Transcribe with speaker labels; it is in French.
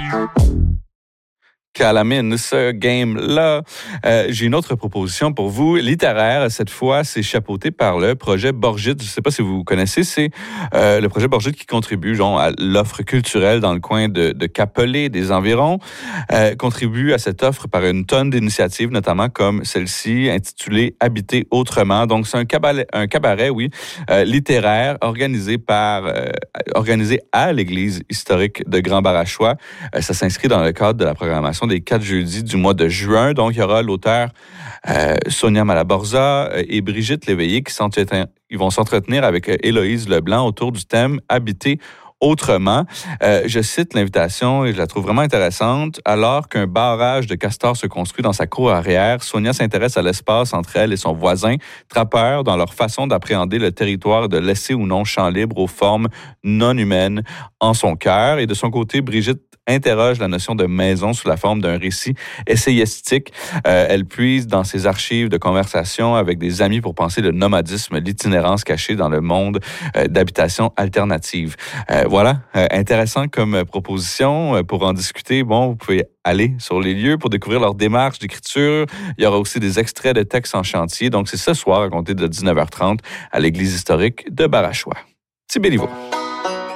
Speaker 1: Calamine, ce game-là. J'ai une autre proposition pour vous, littéraire. Cette fois, c'est chapeauté par le projet Borgite. Je ne sais pas si vous connaissez, c'est le projet Borgite qui contribue à l'offre culturelle dans le coin de Capelé, des environs. Contribue à cette offre par une tonne d'initiatives, notamment comme celle-ci, intitulée « Habiter autrement ». Donc, c'est un cabaret, littéraire, organisé à l'Église historique de Grand-Barachois. Ça s'inscrit dans le cadre de la programmation des 4 jeudis du mois de juin. Donc, il y aura l'auteur Sonia Malaborza et Brigitte Léveillé ils vont s'entretenir avec Héloïse Leblanc autour du thème « Habiter autrement ». Je cite l'invitation et je la trouve vraiment intéressante. Alors qu'un barrage de castors se construit dans sa cour arrière, Sonia s'intéresse à l'espace entre elle et son voisin, trappeur dans leur façon d'appréhender le territoire et de laisser ou non champ libre aux formes non humaines en son cœur. Et de son côté, Brigitte interroge la notion de maison sous la forme d'un récit essayistique. Elle puise dans ses archives de conversation avec des amis pour penser le nomadisme, l'itinérance cachée dans le monde d'habitation alternative. Voilà, intéressant comme proposition. Pour en discuter, vous pouvez aller sur les lieux pour découvrir leur démarche d'écriture. Il y aura aussi des extraits de textes en chantier. Donc, c'est ce soir à compter de 19h30 à l'église historique de Barachois. Petit Béliveau.